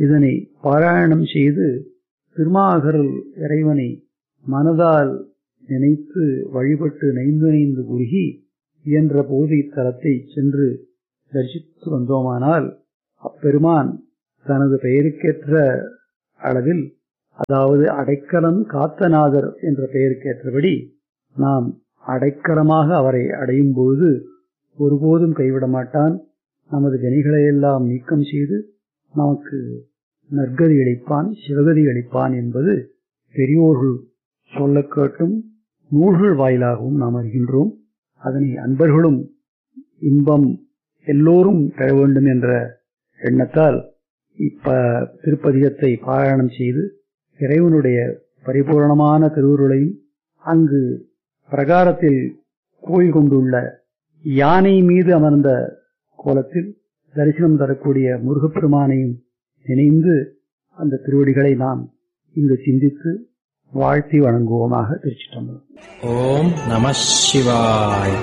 இதனை பாராயணம் செய்து திருமாகருள் இறைவனை மனதால் நினைத்து வழிபட்டு நைந்து உருகி இயன்ற போது இத்தலத்தை சென்று தரிசித்து வந்தோமானால் அப்பெருமான் தனது பெயருக்கேற்ற அளவில், அதாவது அடைக்கலம் காத்தநாதர் என்ற பெயருக்கேற்றபடி நாம் அடைக்கலமாக அவரை அடையும் போது ஒருபோதும் கைவிட மாட்டான். நமது வினைகளையெல்லாம் நீக்கம் செய்து நமக்கு நற்கதி அளிப்பான், சிவகதி அளிப்பான் என்பது பெரியோர்கள் சொல்ல கேட்டும் நூல்கள் வாயிலாகவும் நாம் அறிகின்றோம். அதனை அன்பர்களும் இன்பம் எல்லோரும் பெற வேண்டும் என்ற எண்ணத்தால் திருப்பதிகத்தை பாராயணம் செய்து இறைவனுடைய பரிபூர்ணமான திருவுருளையும் அங்கு பிரகாரத்தில் கோயில் கொண்டுள்ள யானை மீது அமர்ந்த கோலத்தில் தரிசனம் தரக்கூடிய முருகப்பெருமானையும் நினைந்து அந்த திருவடிகளை நாம் இங்கு சிந்தித்து வாழ்த்தி வணங்குவோமாக. திருச்சிற்றம்பலம். ஓம் நம சிவாய.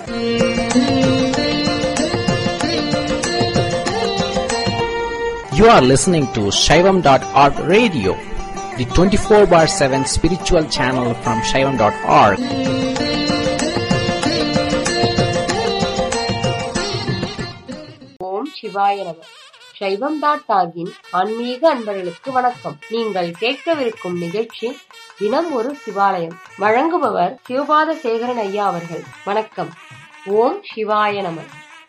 You are listening to Shaivam.org radio, the 24/7 spiritual channel from Shaivam.org. ஓம் சிவாய நம. Shaivam.org-இன் ஆன்மீக அன்பர்களுக்கு வணக்கம். நீங்கள் கேட்கவிருக்கும் நிகழ்ச்சி தினம் ஒரு சிவாலயம். வழங்குபவர் சிவபாத சேகரன் ஐயா அவர்கள். வணக்கம். ஓம் சிவாய நம.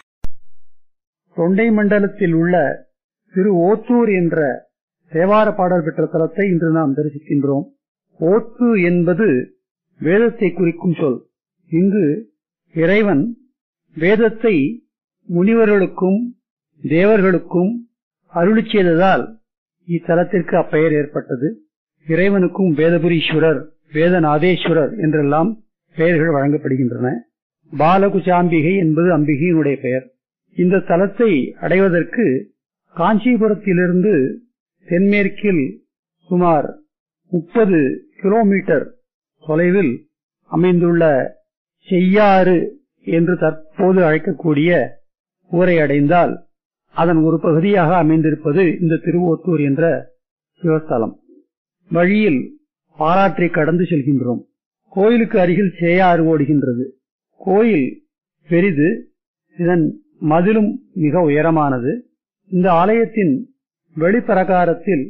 தொண்டை மண்டலத்தில் உள்ள திரு ஓத்தூர் என்ற தேவார பாடல் பெற்ற தலத்தை இன்று நாம் தரிசிக்கின்றோம். ஓத்து என்பது வேதத்தை குறிக்கும் சொல். இங்கு இறைவன் வேதத்தை முனிவர்களுக்கும் தேவர்களுக்கும் அருளி செய்ததால் இத்தலத்திற்கு அப்பெயர் ஏற்பட்டது. இறைவனுக்கும் வேதபுரீஸ்வரர், வேதநாதேஸ்வரர் என்றெல்லாம் பெயர்கள் வழங்கப்படுகின்றன. பாலகுசாம்பிகை என்பது அம்பிகையினுடைய பெயர். இந்த தலத்தை அடைவதற்கு காஞ்சிபுரத்திலிருந்து தென்மேற்கில் சுமார் 30 கிலோமீட்டர் தொலைவில் அமைந்துள்ள செய்யாறு என்று தற்போது அழைக்கக்கூடிய ஊரை அடைந்தால் அதன் ஒரு பகுதியாக அமைந்திருப்பது இந்த திருவோத்தூர் என்ற சிவஸ்தலம். வழியில் பாலாற்றை கடந்து செல்கின்றோம். கோயிலுக்கு அருகில் செய்யாறு ஓடுகின்றது. கோயில் பெரிது, இதன் மதிலும் மிக உயரமானது. இந்த ஆலயத்தின் வெளிப்பிரகாரத்தில்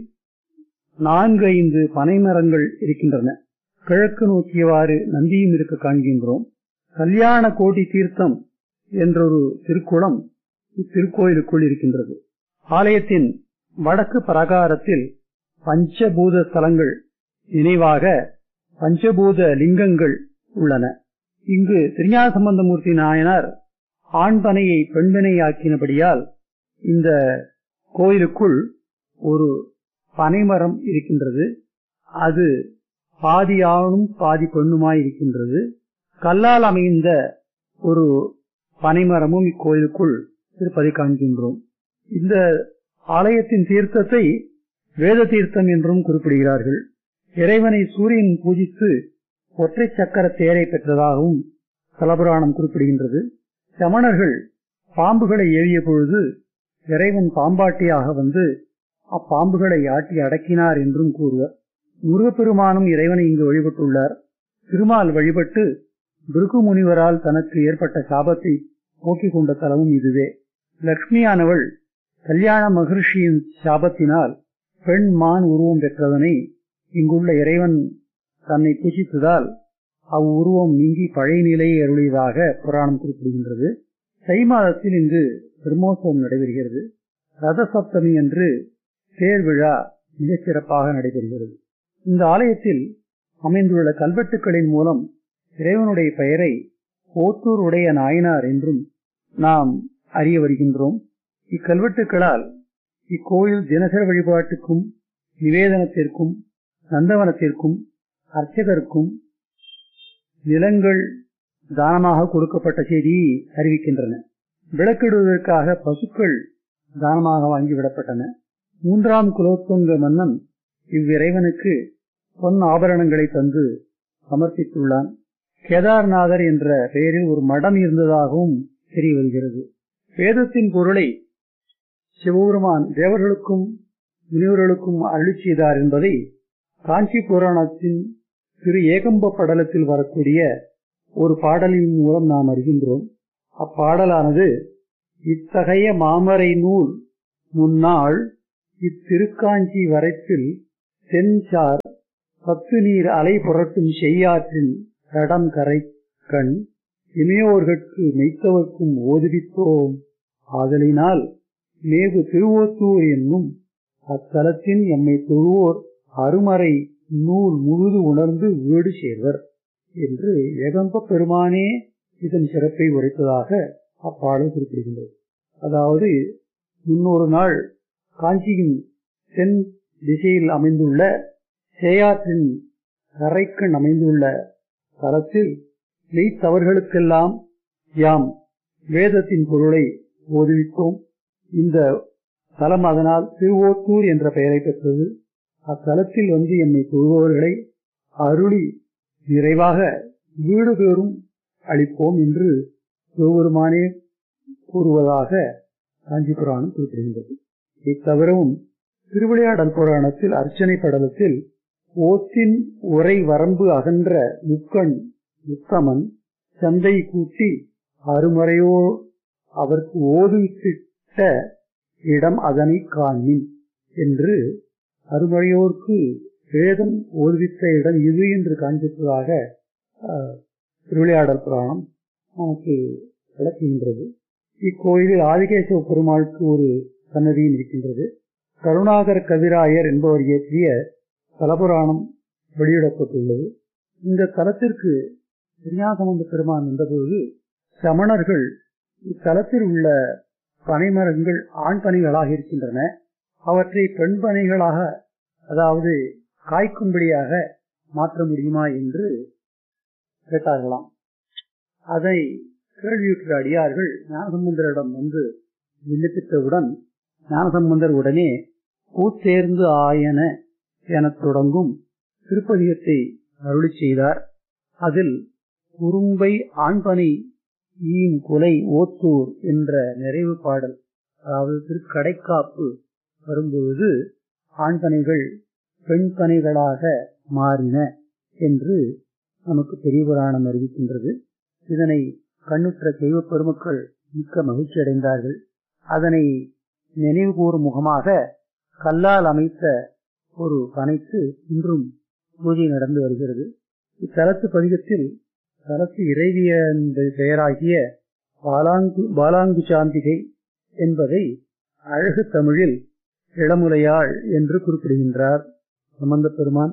4-5 பனைமரங்கள் இருக்கின்றன. கிழக்கு நோக்கியவாறு நந்தியும் இருக்க காண்கின்றோம். கல்யாண கோடி தீர்த்தம் என்றொரு திருக்குளம் இத்திருக்கோயிலுக்குள் இருக்கின்றது. ஆலயத்தின் வடக்கு பிரகாரத்தில் பஞ்சபூத ஸ்தலங்கள் நினைவாக பஞ்சபூத லிங்கங்கள் உள்ளன. இங்கு திருஞான சம்பந்தமூர்த்தி நாயனார் ஆண்பனையை பெண்பனையாக்கினபடியால் இந்த கோயிலுக்குள் ஒரு பனைமரம் இருக்கின்றது. அது பாதி ஆணும் பாதி பெண்ணுமாய் இருக்கின்றது. கல்லால் அமைந்த ஒரு பனைமரமும் இக்கோயிலுக்குள் இருப்பதை காண்கின்றோம். இந்த ஆலயத்தின் தீர்த்தத்தை வேத தீர்த்தம் என்றும் குறிப்பிடுகிறார்கள். இறைவனை சூரியன் பூஜித்து ஒற்றை சக்கர தேரை பெற்றதாகவும் தலபுராணம் குறிப்பிடுகின்றது. சமணர்கள் பாம்புகளை ஏவிய பொழுது இறைவன் பாம்பாட்டியாக வந்து அப்பாம்புகளை ஆட்டி அடக்கினார் என்றும் கூறுவர். முருகப்பெருமானும் இறைவனை இங்கு வழிபட்டுள்ளார். திருமால் வழிபட்டு பிருகு முனிவரால் தனக்கு ஏற்பட்ட சாபத்தை போக்கிக் கொண்ட தலமும் இதுவே. லட்சுமியானவள் கல்யாண மகர்ஷியின் சாபத்தினால் பெண் மான் உருவம் பெற்றதனை இங்குள்ள இறைவன் தன்னை பூஜித்ததால் அவ்வுருவம் நீங்கி பழைய நிலையை அருளியதாக புராணம் குறிப்பிடுகின்றது. தை மாதத்தில் இங்கு பிரம்மோற்சவம் நடைபெறுகிறது. ரத சப்தமி என்று தேர் விழா மிகச் சிறப்பாக நடைபெறுகிறது. இந்த ஆலயத்தில் அமைந்துள்ள கல்வெட்டுக்களின் மூலம் இறைவனுடைய பெயரை ஓத்தூர் உடைய நாயனார் என்றும் நாம் அறிய வருகின்றோம். இக்கல்வெட்டுக்களால் இக்கோயில் தினசரி வழிபாட்டுக்கும் நிவேதனத்திற்கும் நந்தவனத்திற்கும் அர்ச்சகருக்கும் நிலங்கள் தானமாக கொடுக்கப்பட்ட செய்தியை அறிவிக்கின்றன. விளக்கிடுவதற்காக பசுக்கள் தானமாக வாங்கிவிடப்பட்டன. 3ஆம் குலோத்துங்க மன்னன் இவ்விறைவனுக்கு பொன் ஆபரணங்களை தந்து சமர்ப்பித்துள்ளான். கேதார்நாதர் என்ற பெயரில் ஒரு மடம் இருந்ததாகவும் தெரிய வருகிறது. வேதத்தின் பொருளை சிவபெருமான் தேவர்களுக்கும் முனிவர்களுக்கும் அருளி செய்தார் என்பதை காஞ்சி புராணத்தின் திரு ஏகம்ப படலத்தில் வரக்கூடிய ஒரு பாடலின் மூலம் நாம் அறிகின்றோம். அப்பாடலானது, இத்தகைய மாமரை நூல் முன்னாள் இத்திருக்காஞ்சி வரைப்பில் தென்சார் பத்து நீர் அலை புரட்டும் செய்யாற்றின் தடம் கரை கண் இமையோர்கட்கு மெய்த்தவர்க்கும் ஓதுவித்தோம். ஆதலினால் மேவு திருவோத்தூர் என்னும் அத்தலத்தின் எம்மை தொழுவோர் அருமறை நூல் முழுது உணர்ந்து வீடு சேர்வர் என்று ஏகம்ப பெருமானே இதன் சிறப்பை உரைத்ததாக அப்பாடல் குறிப்பிடுகின்றது. அதாவது, முன்னொரு நாள் காஞ்சியின் தென் திசையில் அமைந்துள்ள சேயாற்றின் கரைக்கண் அமைந்துள்ள தலத்தில் மெய்த்தவர்களுக்கெல்லாம் யாம் வேதத்தின் பொருளை ஓதுவித்தோம். இந்த தலம் அதனால் திருவோத்தூர் என்ற பெயரை பெற்றது. அத்தலத்தில் வந்து என்னை தொழுபவர்களை அருளி நிறைவாக வீடு பேரும் அளிப்போம் என்று சிவபெருமானே கூறுவதாக காஞ்சி புராணம் குறிப்பிடுகின்றது. இத்தவிரவும் திருவிளையாடல் புராணத்தில் அர்ச்சனை படலத்தில் ஓத்தின் உரை வரம்பு அகன்ற முக்கண் உத்தமன் சந்தை கூட்டி அருமறையோ அவருக்கு ஓதுவித்திட்ட இடம் அதனை காணின் என்று அருமறையோர்க்கு வேதம் ஓதுவித்த இடம் இது என்று காண்பிப்பதாக திருவிளையாடல் புராணம் நமக்கு விளக்குகின்றது. இக்கோயிலில் ஆதிகேசவ பெருமாளுக்கு ஒரு சன்னதியும் இருக்கின்றது. கருணாகர கவிராயர் என்பவர் இயற்றிய தலபுராணம் வெளியிடப்பட்டுள்ளது. இந்த தலத்திற்கு திருஞானசம்பந்த பெருமான் வந்தபோது சமணர்கள் இத்தலத்தில் உள்ள பனைமரங்கள் ஆண் பனைகளாக இருக்கின்றன, அவற்றை பெண் பனைகளாக, அதாவது காய்க்கும்படியாக மாற்ற முடியுமா என்று கேட்டார்களாம். அதை கேள்வியுற்ற அடியார்கள் ஞானசம்பந்தரிடம் வந்து விண்ணப்பித்தவுடன் ஞானசம்பந்தர் உடனே கூத்தேர்ந்து ஆயன எனத் தொடங்கும் திருப்பதிகத்தை அருளி செய்தார். அதில் குறும்பை ஆண்பனை ஈன் குலை ஓத்தூர் என்ற நிறைவு பாடல், அதாவது திருக்கடைக்காப்பு வரும்பொழுது ஆண்பனைகள் பெண் பனைகளாக மாறின என்று நமக்கு பெரிய புராணம் அறிவிக்கின்றது. இதனை கண்ணுற்ற தெய்வ பெருமக்கள் மிக்க மகிழ்ச்சி அடைந்தார்கள். அதனை நினைவு கூறும் முகமாக கல்லால் அமைத்த ஒரு பனைக்கு இன்றும் பூஜை நடந்து வருகிறது. இத்தலத்து பதிகத்தில் தலத்து இறைவிய பெயராகிய பாலாங்கு சாந்திகை என்பதை அழகு தமிழில் இளமுலையாள் என்று குறிப்பிடுகின்றார் சம்பந்த பெருமான்.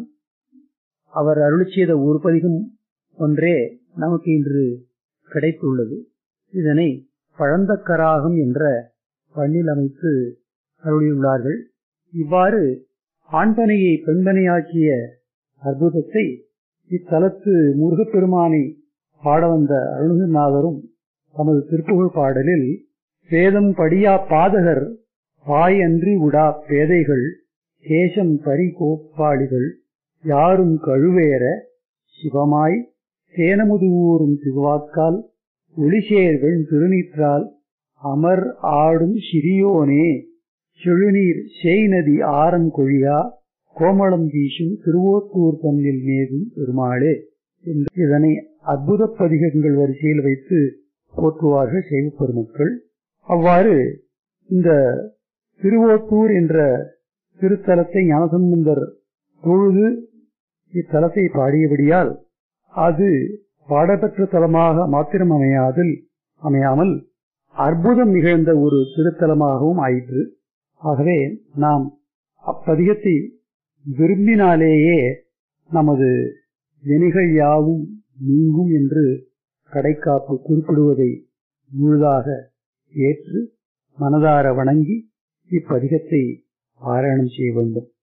அவர் அருளி செய்த ஒரு பதிகம் ஒன்றே நமக்கு இன்று கிடைத்துள்ளது. இதனை பழந்தக்கராகம் என்ற பண்ணில் அமைத்து அருளியுள்ளார்கள். இவ்வாறு ஆண்பனையை பெண்பனையாக்கிய அற்புதத்தை இத்தலத்து முருகப்பெருமானை பாட வந்த அருணகிரிநாதரும் தமது திருப்புகழ் பாடலில் வேதம் படியா பாதகர் வாய் அன்றி உடா பேதைகள் கேசம் பரி கோப்பாளிகள் யாரும் கழுவேற சிவமாய் தேனமுது ஊறும் திருவாக்கால் ஒளிசேர்வெண் திருநீற்றால் அமர் ஆடும் சிறியோனே செழுநீர் சேய்நதி ஆரம் கொழியா கோமளம் வீசும் திருவோத்தூர் தன்னில் மேதும் பெருமாளே என்று இதனை அற்புத பதிகங்கள் வரிசையில் வைத்து போற்றுவார்கள் சைவ பெருமக்கள். அவ்வாறு இந்த திருவோத்தூர் என்ற திருத்தலத்தை ஞானசம்பந்தர் தொழுது இத்தலத்தை பாடியபடியால் அது பாடப்பெற்ற தலமாக மாத்திரம் அமையாமல் அற்புதம் நிகழ்ந்த ஒரு திருத்தலமாகவும் ஆயிற்று. ஆகவே நாம் அப்பதிகத்தை விரும்பினாலேயே நமது வினைகள் யாவும் நீங்கும் என்று கடைக்காப்பு குறிப்பிடுவதை முழுதாக ஏற்று மனதார வணங்கி இப்பதிகத்தை பாராயணம் செய்ய வேண்டும்.